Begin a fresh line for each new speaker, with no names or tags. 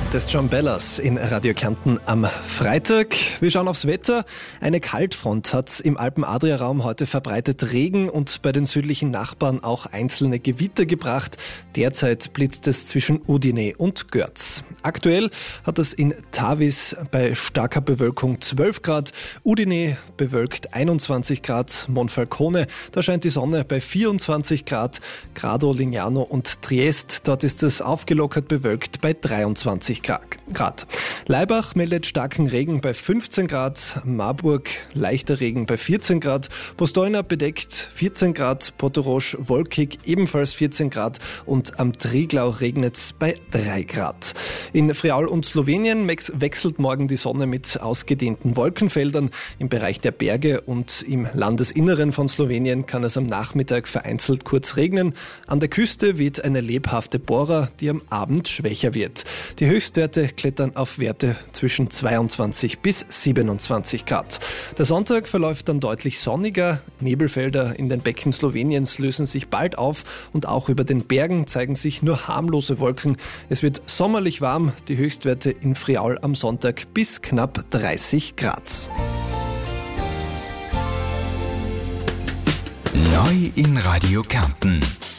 des John Bellas in Radio Kärnten am Freitag. Wir schauen aufs Wetter. Eine Kaltfront hat im Alpen-Adria-Raum heute verbreitet Regen und bei den südlichen Nachbarn auch einzelne Gewitter gebracht. Derzeit blitzt es zwischen Udine und Görz. Aktuell hat es in Tavis bei starker Bewölkung 12 Grad, Udine bewölkt 21 Grad, Monfalcone, da scheint die Sonne bei 24 Grad, Grado, Lignano und Triest, dort ist es aufgelockert bewölkt bei 23 Grad. Leibach meldet starken Regen bei 15 Grad, Marburg leichter Regen bei 14 Grad, Postojna bedeckt 14 Grad, Portorož wolkig ebenfalls 14 Grad und am Triglau regnet es bei 3 Grad. In Friaul und Slowenien wechselt morgen die Sonne mit ausgedehnten Wolkenfeldern. Im Bereich der Berge und im Landesinneren von Slowenien kann es am Nachmittag vereinzelt kurz regnen. An der Küste weht eine lebhafte Bora, die am Abend schwächer wird. Die Höchstwerte klettern auf Werte zwischen 22 bis 27 Grad. Der Sonntag verläuft dann deutlich sonniger. Nebelfelder in den Becken Sloweniens lösen sich bald auf und auch über den Bergen zeigen sich nur harmlose Wolken. Es wird sommerlich warm, die Höchstwerte in Friaul am Sonntag bis knapp 30 Grad.
Neu in Radio Kärnten.